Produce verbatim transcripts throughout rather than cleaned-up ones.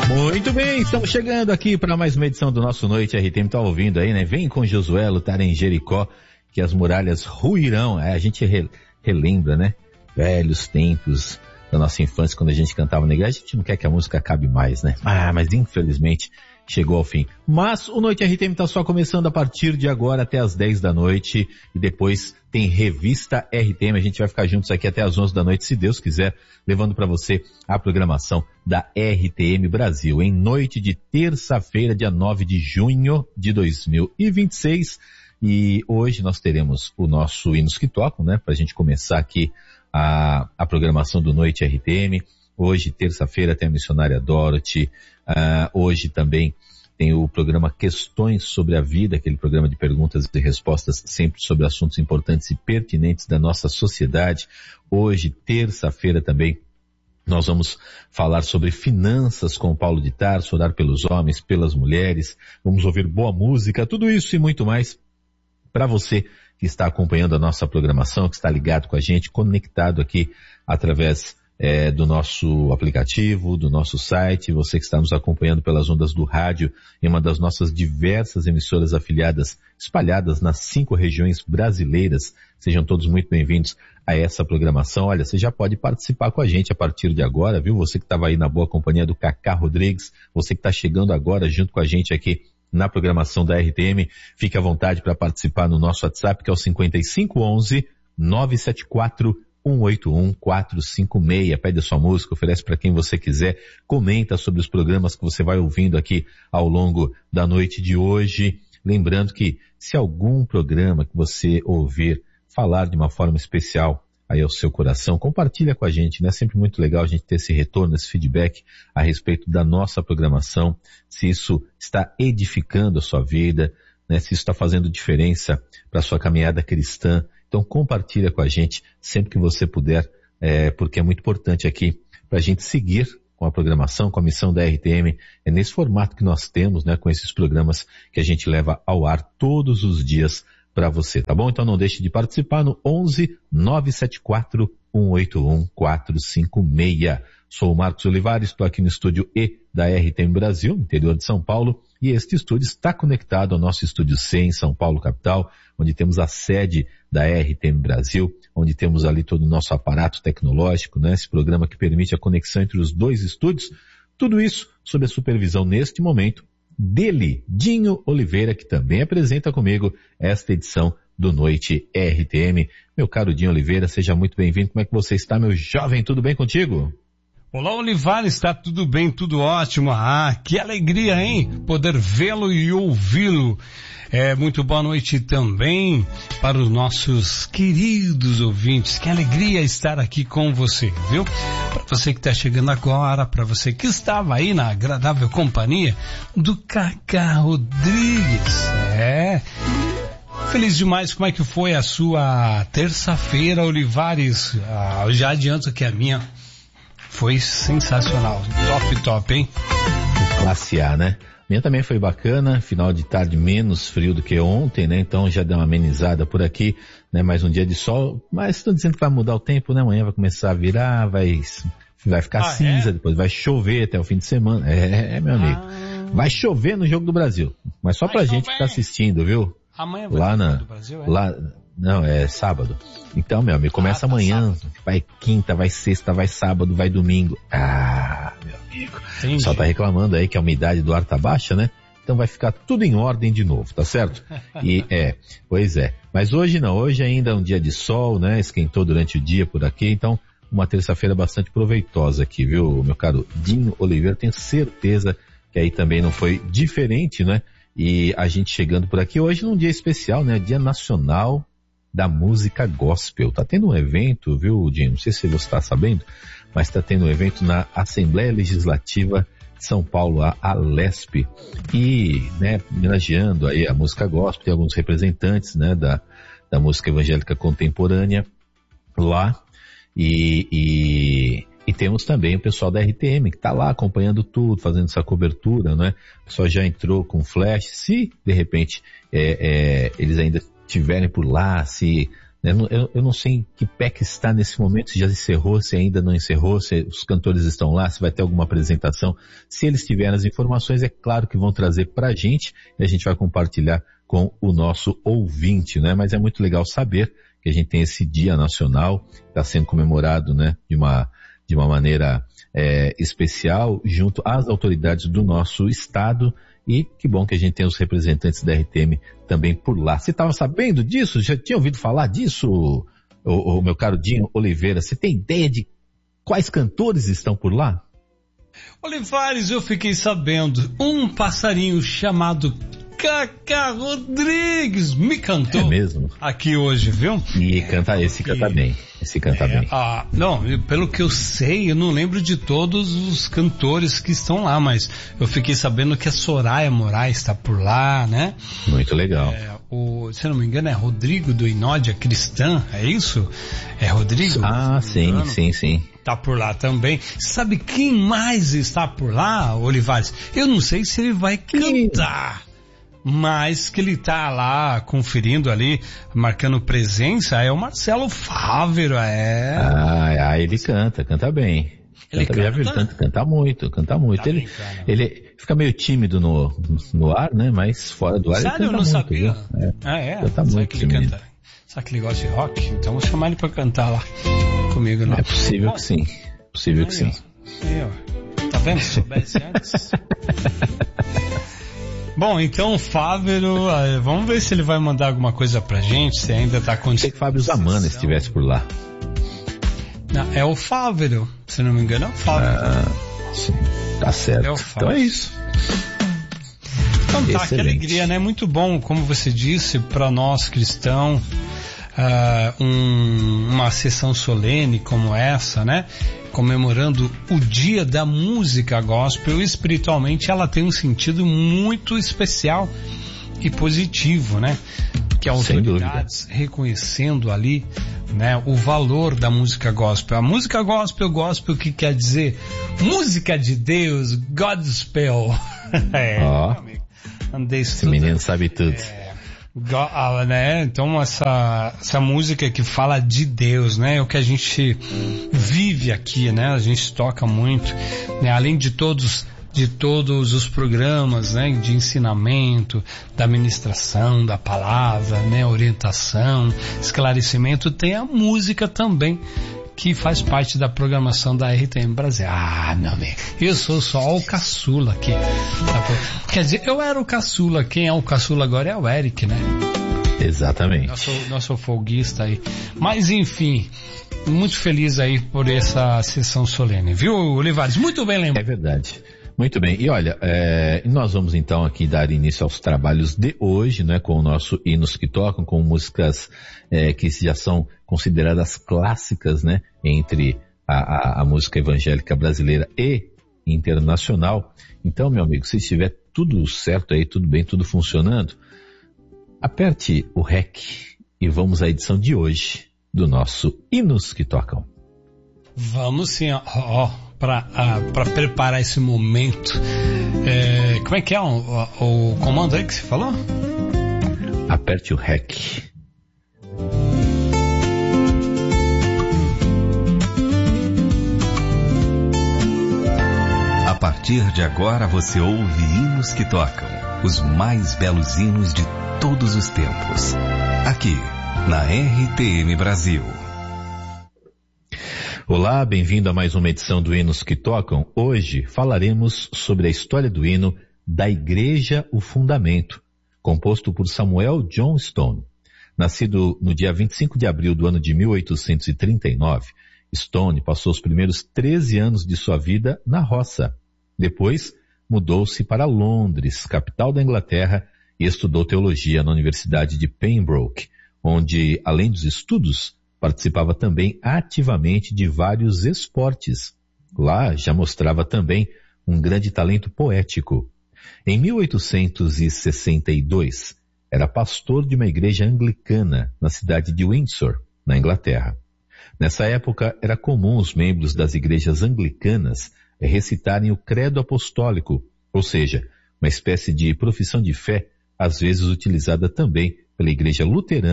Muito bem, estamos chegando aqui para mais uma edição do nosso Noite R T M. Tá ouvindo aí, né? Vem com Josué lutar em Jericó, que as muralhas ruirão. É, a gente re, relembra, né? Velhos tempos da nossa infância, quando a gente cantava na igreja. A gente não quer que a música acabe mais, né? Ah, mas infelizmente chegou ao fim. Mas o Noite R T M está só começando a partir de agora até as dez da noite. E depois tem Revista R T M. A gente vai ficar juntos aqui até as onze da noite, se Deus quiser, levando para você a programação da R T M Brasil. Em noite de terça-feira, dia nove de junho de dois mil e vinte e seis. E hoje nós teremos o nosso Hinos que Tocam, né? Para a gente começar aqui a, a programação do Noite R T M. Hoje, terça-feira, tem a missionária Dorothy. Uh, hoje também tem o programa Questões sobre a Vida, aquele programa de perguntas e respostas sempre sobre assuntos importantes e pertinentes da nossa sociedade. Hoje, terça-feira também, nós vamos falar sobre finanças com o Paulo de Tarso, orar pelos homens, pelas mulheres. Vamos ouvir boa música, tudo isso e muito mais para você que está acompanhando a nossa programação, que está ligado com a gente, conectado aqui através É, do nosso aplicativo, do nosso site, você que está nos acompanhando pelas ondas do rádio, em uma das nossas diversas emissoras afiliadas, espalhadas nas cinco regiões brasileiras. Sejam todos muito bem-vindos a essa programação. Olha, você já pode participar com a gente a partir de agora, viu? Você que estava aí na boa companhia do Cacá Rodrigues, você que está chegando agora junto com a gente aqui na programação da R T M, fique à vontade para participar no nosso WhatsApp, que é o cinco cinco um um, nove sete quatro, um oito um, quatro cinco seis. Pede a sua música, oferece para quem você quiser, comenta sobre os programas que você vai ouvindo aqui ao longo da noite de hoje. Lembrando que se algum programa que você ouvir falar de uma forma especial aí ao seu coração, compartilha com a gente, né? É sempre muito legal a gente ter esse retorno, esse feedback a respeito da nossa programação, se isso está edificando a sua vida, né? Se isso está fazendo diferença para a sua caminhada cristã. Então compartilha com a gente sempre que você puder, é, porque é muito importante aqui para a gente seguir com a programação, com a missão da R T M. É nesse formato que nós temos, né, com esses programas que a gente leva ao ar todos os dias para você, tá bom? Então não deixe de participar no onze, nove sete quatro, um oito um, quatro cinco seis. Sou o Marcos Olivares, estou aqui no estúdio E da R T M Brasil, no interior de São Paulo, e este estúdio está conectado ao nosso estúdio C em São Paulo, capital, onde temos a sede da R T M Brasil, onde temos ali todo o nosso aparato tecnológico, né? Esse programa que permite a conexão entre os dois estúdios. Tudo isso sob a supervisão, neste momento, dele, Dinho Oliveira, que também apresenta comigo esta edição do Noite R T M. Meu caro Dinho Oliveira, seja muito bem-vindo. Como é que você está, meu jovem? Tudo bem contigo? Olá, Olivares, está tudo bem, tudo ótimo. Ah, que alegria, hein? Poder vê-lo e ouvi-lo. É, muito boa noite também para os nossos queridos ouvintes. Que alegria estar aqui com você, viu? Para você que está chegando agora, para você que estava aí na agradável companhia do Cacá Rodrigues. É. Feliz demais. Como é que foi a sua terça-feira, Olivares? Ah, eu já adianto que a minha foi sensacional. Top, top, hein? Classe A, né? Minha também foi bacana, final de tarde menos frio do que ontem, né? Então já deu uma amenizada por aqui, né? Mais um dia de sol, mas estão dizendo que vai mudar o tempo, né? Amanhã vai começar a virar, vai, vai ficar ah, cinza, é? Depois vai chover até o fim de semana. É, é meu amigo. Ah. Vai chover no Jogo do Brasil, mas só vai pra chover. Gente que tá assistindo, viu? Amanhã vai lá no na, Jogo do Brasil, é? Lá, não, é sábado. Então, meu amigo, começa ah, tá amanhã, sábado. Vai quinta, vai sexta, vai sábado, vai domingo. Ah, meu amigo. Entendi. Só tá reclamando aí que a umidade do ar tá baixa, né? Então vai ficar tudo em ordem de novo, tá certo? E é, pois é. Mas hoje não, hoje ainda é um dia de sol, né? Esquentou durante o dia por aqui, então uma terça-feira bastante proveitosa aqui, viu, meu caro Dinho Oliveira? Tenho certeza que aí também não foi diferente, né? E a gente chegando por aqui hoje num dia especial, né? Dia Nacional da Música Gospel. Tá tendo um evento, viu, Dinho? Não sei se você está sabendo, mas está tendo um evento na Assembleia Legislativa de São Paulo, a Alesp, e, né, homenageando aí a música gospel, tem alguns representantes, né, da, da música evangélica contemporânea lá, e, e, e temos também o pessoal da R T M, que está lá acompanhando tudo, fazendo essa cobertura, né? O pessoal já entrou com flash, se de repente é, é, eles ainda estiverem por lá, se Eu, eu, eu não sei em que pé que está nesse momento, se já encerrou, se ainda não encerrou, se os cantores estão lá, se vai ter alguma apresentação. Se eles tiverem as informações, é claro que vão trazer pra gente e a gente vai compartilhar com o nosso ouvinte, né? Mas é muito legal saber que a gente tem esse dia nacional, está sendo comemorado, né, de uma, de uma maneira é, especial junto às autoridades do nosso estado. E que bom que a gente tem os representantes da R T M também por lá. Você estava sabendo disso? Já tinha ouvido falar disso, o, o meu caro Dinho Oliveira? Você tem ideia de quais cantores estão por lá? Olivares, eu fiquei sabendo. Um passarinho chamado Cacá Rodrigues me cantou. É mesmo? Aqui hoje, viu? E é, canta, esse canta bem. Esse canta é, bem. Ah, não, pelo que eu sei, eu não lembro de todos os cantores que estão lá, mas eu fiquei sabendo que a Soraya Moraes está por lá, né? Muito legal. É, o, se eu não me engano, é Rodrigo do Inódia Cristã, é isso? É Rodrigo? Ah, sim, sim, sim. Tá por lá também. Sabe quem mais está por lá, Olivares? Eu não sei se ele vai cantar, mas que ele tá lá conferindo ali, marcando presença, é o Marcelo Fávero, é. Ah, ah ele canta, canta bem. Ele canta, canta? Canta, canta muito, canta muito. Tá ele, ele fica meio tímido no, no ar, né? Mas fora do ar Sério, ele canta eu não muito. sabia. É. Ah, é? Canta Sabe muito, que ele canta? Sabe que ele gosta de rock? Então vou chamar ele pra cantar lá comigo, não. É possível Bom, que sim. Possível aí, que sim. Aí, ó. Tá vendo? Se soubesse antes. Bom, então o Fávero, vamos ver se ele vai mandar alguma coisa pra gente, se ainda tá acontecendo. Sei que Fábio Zamana estivesse por lá. Não, é o Fávero, se não me engano, é o Fávero. Ah, sim, tá certo. É o então é isso. Então tá, excelente. Que alegria, né? Muito bom, como você disse, para nós cristãos, uh, um, uma sessão solene como essa, né? Comemorando o dia da música gospel, espiritualmente ela tem um sentido muito especial e positivo, né? Que autoridades reconhecendo ali, né, o valor da música gospel. A música gospel, gospel que quer dizer música de Deus, Godspell. É, oh, andei esse menino sabe tudo. É, God, né? Então essa, essa música que fala de Deus, né? É o que a gente vive aqui, né? A gente toca muito, né? Além de todos de todos os programas, né, de ensinamento, da ministração, da palavra, né, orientação, esclarecimento, tem a música também, que faz parte da programação da R T M Brasil. Ah, meu amigo, eu sou só o caçula aqui. Quer dizer, eu era o caçula, quem é o caçula agora é o Eric, né? Exatamente. Nosso, nosso folguista aí. Mas enfim, muito feliz aí por essa sessão solene, viu, Olivares? Muito bem lembrado. É verdade. Muito bem, e olha, é, nós vamos então aqui dar início aos trabalhos de hoje, né, com o nosso Hinos que Tocam, com músicas é, que já são consideradas clássicas, né, entre a, a, a música evangélica brasileira e internacional. Então, meu amigo, se estiver tudo certo aí, tudo bem, tudo funcionando, aperte o R E C e vamos à edição de hoje do nosso Hinos que Tocam. Vamos sim, ó. ó. Para uh, preparar esse momento. É, como é que é o, o, o comando aí que você falou? Aperte o R E C. A partir de agora você ouve hinos que tocam, os mais belos hinos de todos os tempos. Aqui, na R T M Brasil. Olá, bem-vindo a mais uma edição do Hinos que Tocam. Hoje falaremos sobre a história do hino Da Igreja o Fundamento, composto por Samuel John Stone. Nascido no dia vinte e cinco de abril do ano de mil oitocentos e trinta e nove, Stone passou os primeiros treze anos de sua vida na roça. Depois, mudou-se para Londres, capital da Inglaterra, e estudou teologia na Universidade de Pembroke, onde, além dos estudos, participava também ativamente de vários esportes. Lá já mostrava também um grande talento poético. Em mil oitocentos e sessenta e dois, era pastor de uma igreja anglicana na cidade de Windsor, na Inglaterra. Nessa época, era comum os membros das igrejas anglicanas recitarem o credo apostólico, ou seja, uma espécie de profissão de fé, às vezes utilizada também pela igreja luterana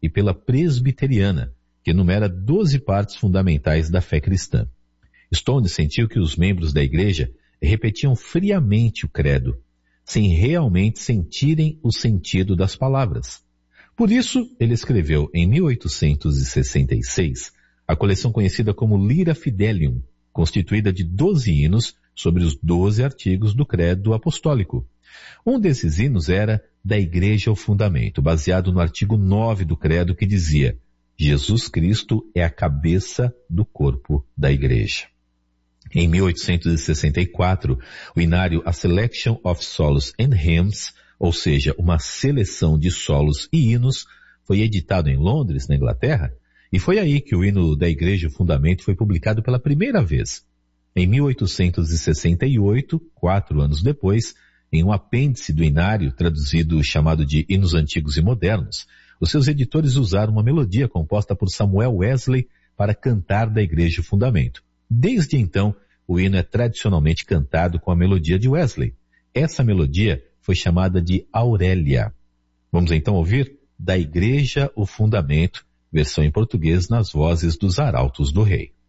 e pela presbiteriana, que enumera doze partes fundamentais da fé cristã. Stone sentiu que os membros da igreja repetiam friamente o credo, sem realmente sentirem o sentido das palavras. Por isso, ele escreveu em mil oitocentos e sessenta e seis a coleção conhecida como Lyra Fidelium, constituída de doze hinos sobre os doze artigos do credo apostólico. Um desses hinos era Da Igreja ao Fundamento, baseado no artigo nove do credo que dizia: Jesus Cristo é a cabeça do corpo da igreja. Em mil oitocentos e sessenta e quatro, o inário A Selection of Solos and Hymns, ou seja, uma seleção de solos e hinos, foi editado em Londres, na Inglaterra, e foi aí que o hino da Igreja o Fundamento foi publicado pela primeira vez. Em mil oitocentos e sessenta e oito, quatro anos depois, em um apêndice do inário, traduzido chamado de Hinos Antigos e Modernos, os seus editores usaram uma melodia composta por Samuel Wesley para cantar da Igreja o Fundamento. Desde então, o hino é tradicionalmente cantado com a melodia de Wesley. Essa melodia foi chamada de Aurélia. Vamos então ouvir Da Igreja o Fundamento, versão em português nas vozes dos Arautos do Rei.